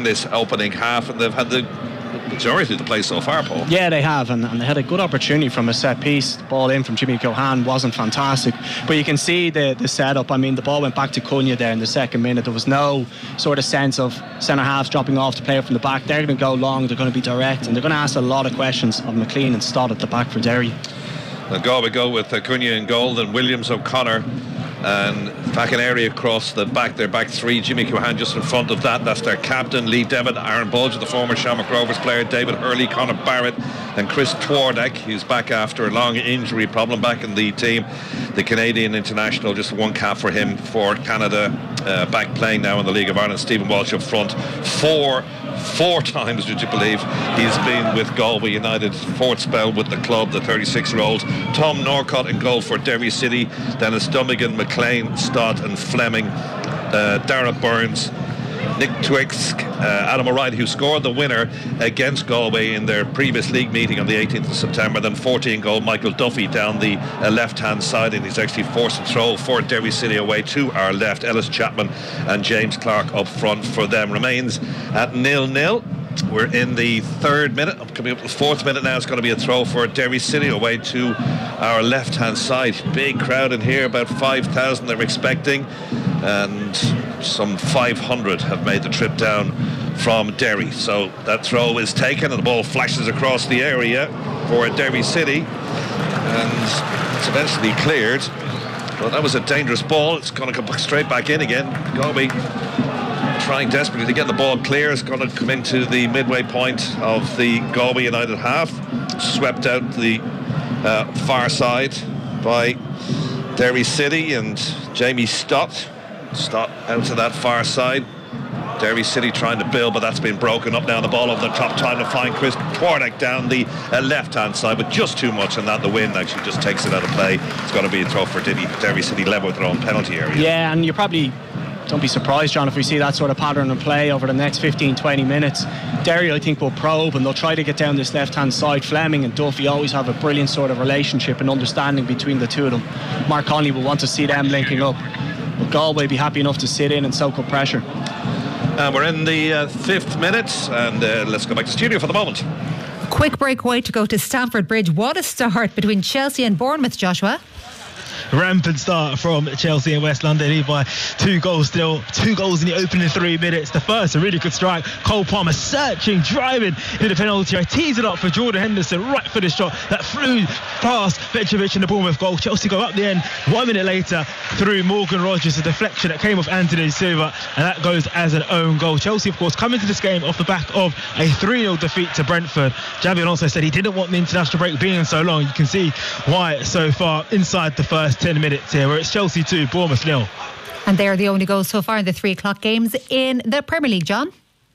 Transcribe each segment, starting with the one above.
this opening half, and they've had the majority of the play so far, Paul. Yeah, they have, and they had a good opportunity from a set piece. The ball in from Jimmy Cohan wasn't fantastic, but you can see the setup. I mean, the ball went back to Cunha there in the second minute. There was no sort of sense of centre halves dropping off to play from the back. They're going to go long, they're going to be direct, and they're going to ask a lot of questions of McLean and Stott at the back for Derry. The goal we go with Cunha in goal, then Williams, O'Connor, and back an area across the back, their back three. Jimmy Cohan just in front of that. That's their captain, Lee Devitt, Aaron Bulger, the former Shamrock Rovers player, David Hurley, Conor Barrett, and Chris Twardek, who's back after a long injury problem back in the team. The Canadian international, just one cap for him for Canada, back playing now in the League of Ireland. Stephen Walsh up front. Four times, would you believe, he's been with Galway United, fourth spell with the club, the 36-year-old. Tom Norcott in goal for Derry City. Then it's Dummigan, McLean, Stott and Fleming, Darragh Burns, Nick Twixt, Adam O'Reilly, who scored the winner against Galway in their previous league meeting on the 18th of September. Then 14 goal Michael Duffy down the left-hand side, and he's actually forced a throw for Derry City away to our left. Ellis Chapman and James Clark up front for them. Remains at 0-0. We're in the third minute. Coming up to the fourth minute now. It's going to be a throw for Derry City away to our left-hand side. Big crowd in here, about 5,000 they're expecting, and some 500 have made the trip down from Derry. So that throw is taken and the ball flashes across the area for Derry City, and it's eventually cleared. But that was a dangerous ball. It's going to come straight back in again. Galway trying desperately to get the ball clear. It's going to come into the midway point of the Galway United half. Swept out the far side by Derry City and Jamie Stott out to that far side. Derry City trying to build, but that's been broken up now. The ball over the top, trying to find Chris Twardek down the left-hand side, but just too much, and that the wind actually just takes it out of play. It's going to be a throw for Derry City, level with their own penalty area. Yeah, and you probably don't be surprised, John, if we see that sort of pattern of play over the next 15-20 minutes. Derry, I think, will probe and they'll try to get down this left-hand side. Fleming and Duffy always have a brilliant sort of relationship and understanding between the two of them. Mark Connolly will want to see them linking up, but Galway be happy enough to sit in and soak up pressure. And we're in the fifth minute, and let's go back to studio for the moment. Quick breakaway to go to Stamford Bridge. What a start between Chelsea and Bournemouth, Joshua. Rampant start from Chelsea in West London, lead by 2 goals still. 2 goals in the opening 3 minutes. The first, a really good strike. Cole Palmer searching, driving into the penalty area, tees it up for Jordan Henderson, right for the shot that flew past Petrovic in the Bournemouth goal. Chelsea go up the end 1 minute later through Morgan Rogers, a deflection that came off Anthony Silva, and that goes as an own goal. Chelsea, of course, come into this game off the back of a 3-0 defeat to Brentford. Xabi Alonso said he didn't want the international break being so long. You can see why so far inside the first 10 minutes here, where it's Chelsea 2, Bournemouth 0. And they're the only goals so far in the 3 o'clock games in the Premier League, John.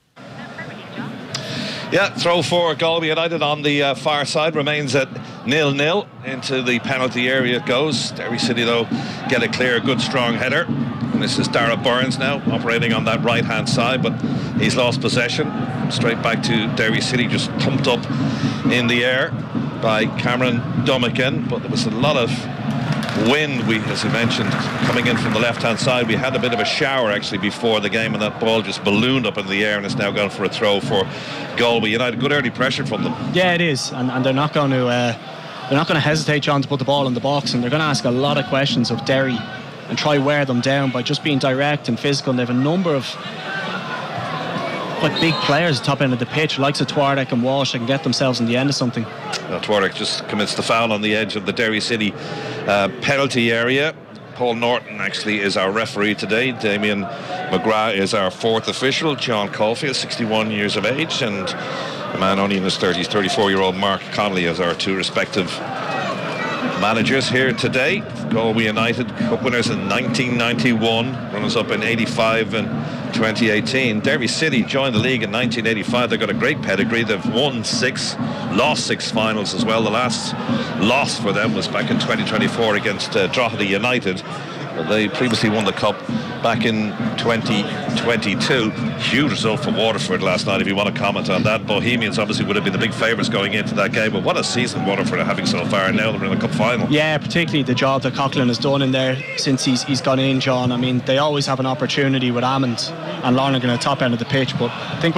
Yeah, throw for Galway United on the far side, remains at 0-0. Into the penalty area it goes. Derry City, though, get a clear, good, strong header. And this is Darragh Burns now operating on that right-hand side, but he's lost possession. Straight back to Derry City, just thumped up in the air by Cameron Dummigan. But there was a lot of wind, as we mentioned, coming in from the left-hand side. We had a bit of a shower actually before the game, and that ball just ballooned up in the air, and it's now gone for a throw for Galway United. Good early pressure from them. Yeah, it is, and they're not going to hesitate, John, to put the ball in the box, and they're going to ask a lot of questions of Derry and try wear them down by just being direct and physical. And they have a number of quite big players at the top end of the pitch, likes of Twardek and Walsh, that can get themselves in the end of something. Twardek just commits the foul on the edge of the Derry City penalty area. Paul Norton actually is our referee today. Damien McGrath is our fourth official. John Caulfield, 61 years of age, and a man only in his 30s, 34-year-old Mark Connolly as our 2 respective managers here today. Galway United, Cup winners in 1991, runners-up in 85 and 2018. Derry City joined the league in 1985. They've got a great pedigree. They've won 6, lost 6 finals as well. The last loss for them was back in 2024 against Drogheda United. They previously won the Cup back in 2022. Huge result for Waterford last night, if you want to comment on that. Bohemians obviously would have been the big favourites going into that game, but what a season Waterford are having so far, and now they're in the Cup final. Yeah, particularly the job that Coughlin has done in there since he's gone in, John. I mean, they always have an opportunity with Ammond and Lornagan at the top end of the pitch, but I think